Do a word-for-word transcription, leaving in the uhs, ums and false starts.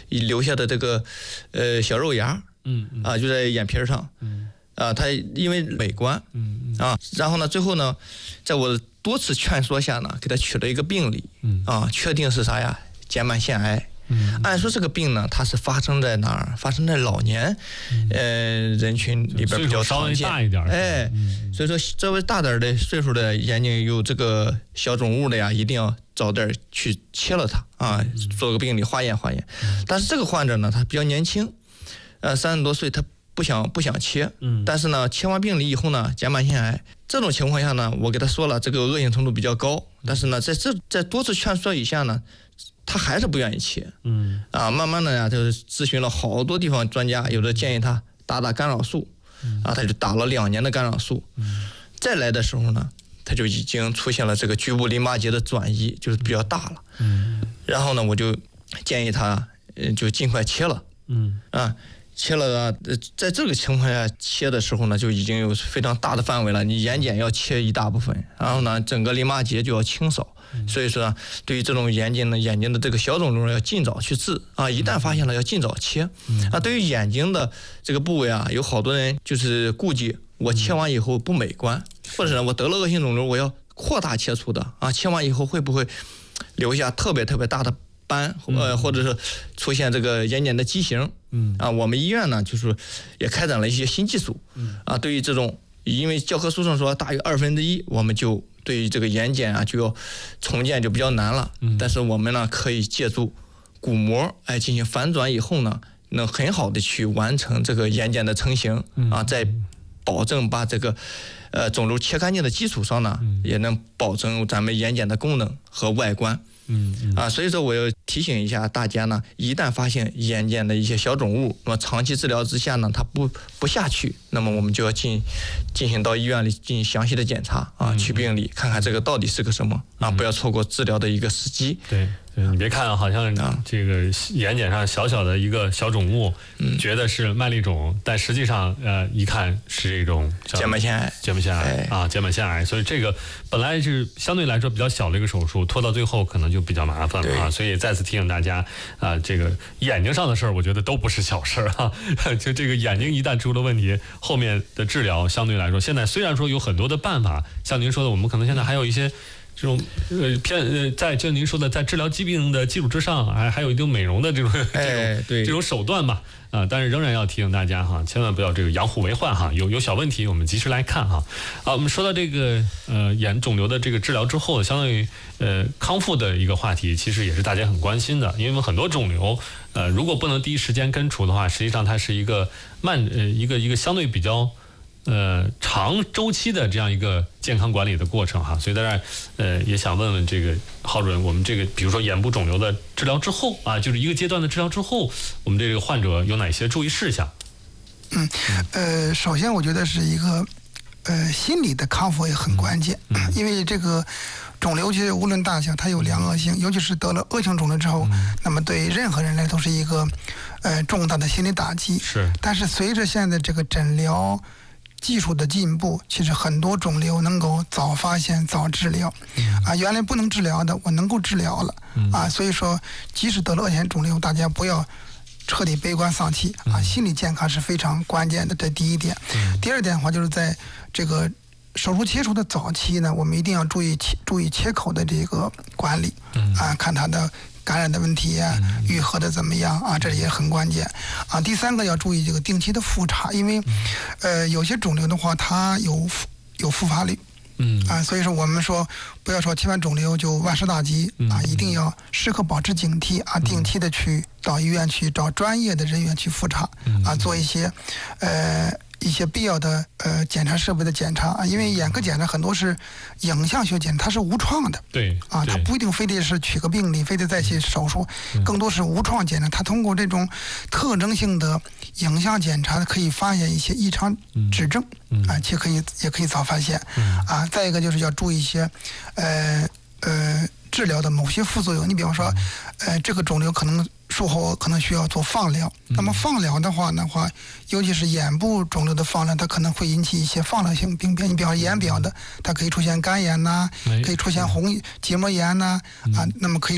留下的这个呃小肉芽， 嗯嗯啊，就在眼皮上， 嗯啊，它因为美观， 嗯啊，然后呢，最后呢，在我多次劝说下呢，给他取了一个病理， 嗯啊，确定是啥呀？睑板腺癌。 嗯， 按说这个病呢，它是发生在哪儿？发生在老年，嗯、呃人群里边比较常见， 大一点， 哎，嗯、所以说稍微大点的岁数的眼睛有这个小肿物的呀，一定要早点去切了它啊，做个病理化验化验。嗯、但是这个患者呢，他比较年轻，呃，三十多岁，他不想不想切，嗯，但是呢，切完病理以后呢，睑板腺癌这种情况下呢，我给他说了，这个恶性程度比较高，但是呢，在这在多次劝说以下呢。他还是不愿意切，嗯啊，慢慢的呀，就是咨询了好多地方专家，有的建议他打打干扰素，嗯、啊，他就打了两年的干扰素，嗯、再来的时候呢，他就已经出现了这个局部淋巴结的转移，就是比较大了，嗯，然后呢，我就建议他，呃，就尽快切了，嗯啊。切了啊，在这个情况下切的时候呢，就已经有非常大的范围了。你眼睑要切一大部分，然后呢，整个淋巴结就要清扫。所以说呢，对于这种眼睛的眼睛的这个小肿瘤要尽早去治啊，一旦发现了要尽早切。啊，对于眼睛的这个部位啊，有好多人就是顾忌，我切完以后不美观，或者呢，我得了恶性肿瘤，我要扩大切除的啊，切完以后会不会留下特别特别大的斑，呃，或者是出现这个眼睑的畸形，嗯啊，我们医院呢就是也开展了一些新技术，嗯啊，对于这种，因为教科书上说大于二分之一，我们就对于这个眼睑啊就要重建就比较难了，嗯，但是我们呢可以借助骨膜哎进行反转以后呢，能很好的去完成这个眼睑的成型，啊，在保证把这个呃肿瘤切干净的基础上呢，也能保证咱们眼睑的功能和外观。嗯嗯啊，所以说我要提醒一下大家呢，一旦发现眼睑的一些小肿物，那么长期治疗之下呢，它不不下去，那么我们就要进进行到医院里进行详细的检查啊，取病理，看看这个到底是个什么啊，不要错过治疗的一个时机。 对。你别看好像这个眼睑上小小的一个小肿物，嗯、觉得是麦粒肿，但实际上呃一看是一种睑板腺癌， 睑板腺癌、哎、啊，睑板腺癌。所以这个本来是相对来说比较小的一个手术，拖到最后可能就比较麻烦了啊。所以再次提醒大家啊，这个眼睛上的事儿，我觉得都不是小事儿啊。就这个眼睛一旦出了问题，后面的治疗相对来说，现在虽然说有很多的办法，像您说的，我们可能现在还有一些。这种呃偏呃，在就您说的，在治疗疾病的基础之上，还还有一定美容的这种这种、 哎、对这种手段嘛啊、呃，但是仍然要提醒大家哈，千万不要这个养虎为患哈，有有小问题我们及时来看哈。好，我们说到这个呃眼肿瘤的这个治疗之后，相当于呃康复的一个话题，其实也是大家很关心的，因为很多肿瘤呃如果不能第一时间根除的话，实际上它是一个慢呃一个一个相对比较。呃，长周期的这样一个健康管理的过程哈，所以在这儿呃也想问问这个郝主任，我们这个比如说眼部肿瘤的治疗之后啊，就是一个阶段的治疗之后，我们这个患者有哪些注意事项？ 嗯，呃，首先我觉得是一个呃心理的康复也很关键，嗯嗯、因为这个肿瘤其实无论大小，它有良恶性，尤其是得了恶性肿瘤之后，嗯、那么对任何人来都是一个呃重大的心理打击。 是， 但是随着现在这个诊疗技术的进步，其实很多肿瘤能够早发现、早治疗，嗯、啊，原来不能治疗的，我能够治疗了，嗯、啊，所以说，即使得了恶性肿瘤，大家不要彻底悲观丧气啊，嗯、心理健康是非常关键的，这第一点。嗯、第二点的话，就是在这个手术切除的早期呢，我们一定要注意切注意切口的这个管理，嗯、啊，看它的感染的问题啊，愈合的怎么样啊？这也很关键啊。第三个要注意这个定期的复查，因为呃有些肿瘤的话，它有有复发率，嗯啊，所以说我们说不要说切完肿瘤就万事大吉啊，一定要时刻保持警惕啊，定期的去到医院去找专业的人员去复查啊，做一些呃。一些必要的呃检查设备的检查啊，因为眼科检查很多是影像学检查，它是无创的， 对啊，它不一定非得是取个病理，非得再去手术，嗯、更多是无创检查。它通过这种特征性的影像检查，可以发现一些异常指征，嗯、啊，且可以也可以早发现，嗯、啊。再一个就是要注意一些呃呃治疗的某些副作用，你比方说，呃，这个肿瘤可能术后可能需要做放疗，那么放疗的话的话，尤其是眼部肿瘤的放疗，它可能会引起一些放疗性病变。你比方说眼表的，它可以出现干眼呐、啊，可以出现红结膜炎呐、啊，啊，那么可以。